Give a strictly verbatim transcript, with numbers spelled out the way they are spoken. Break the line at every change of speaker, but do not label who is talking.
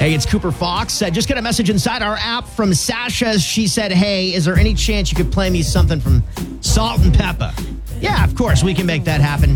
Hey, it's Cooper Fox. Uh, just got a message inside our app from Sasha. She said, hey, is there any chance you could play me something from Salt and Pepper? Yeah, of course, we can make that happen.